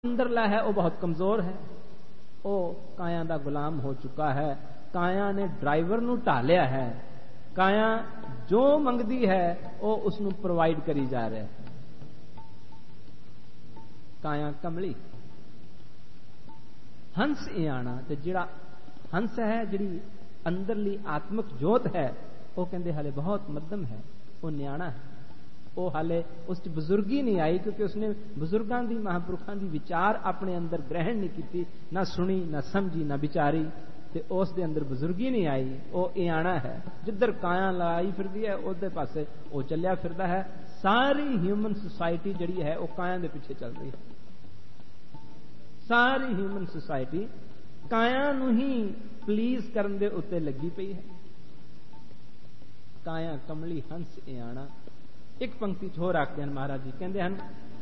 अंदरला है वह बहुत कमजोर है, वह काया का गुलाम हो चुका है। काया ने ड्राइवर नूं ढालिया है, काया जो मंगदी है वह उसनूं प्रोवाइड करी जा रहा है। काया कमली हंस इयाणा, ते जिहड़ा हंस है, जिहड़ी अंदरली आत्मक जोत है, वह कहते हाले बहुत मध्यम है, वह न्याणा है, वो हाले उस बुजुर्गी नहीं आई, क्योंकि उसने बुजुर्गों की महापुरुषों की विचार अपने अंदर ग्रहण नहीं की, ना सुनी, ना समझी, ना विचारी, तो उस दे अंदर बुजुर्गी नहीं आई। वो इयाणा है, जिधर काया लाई फिरदी है उधर पासे वो चलिया फिरदा है। सारी ह्यूमन सोसाइटी जिहड़ी है वो काया दे पीछे चल रही है। सारी ह्यूमन सोसाइटी काया नूं ही प्लीज करन दे उत्ते लगी पई है। काया कमली हंस इयाणा। एक पंक्ति होर आखदे हैं महाराज जी, कहते हैं